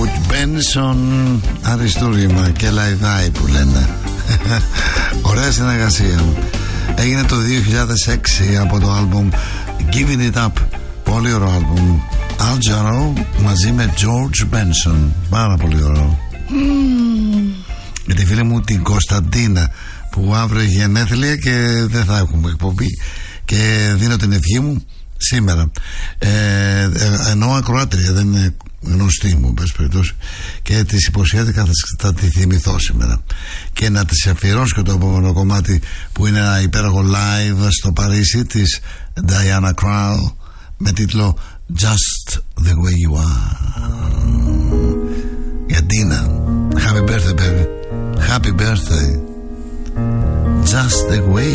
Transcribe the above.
George Benson, αριστούργημα και λαϊδάει που λένε. Ωραία συνεργασία. Έγινε το 2006 από το άλμπουμ Giving It Up. Πολύ ωραίο άλμπουμ. Al Jarreau μαζί με George Benson. Πάρα πολύ ωραίο. Με τη φίλη μου την Κωνσταντίνα που αύριο έχει γενέθλια και δεν θα έχουμε εκπομπή και δίνω την ευχή μου σήμερα. Εννοώ ακροάτρια, δεν είναι γνωστή μου, πες περιπτώσει, και της υποσχέθηκα θα τη θυμηθώ σήμερα και να της αφιερώσω και το επόμενο κομμάτι που είναι ένα υπέροχο live στο Παρίσι της Diana Krall με τίτλο Just the Way You Are. Για Ντίνα, happy birthday baby, happy birthday, just the way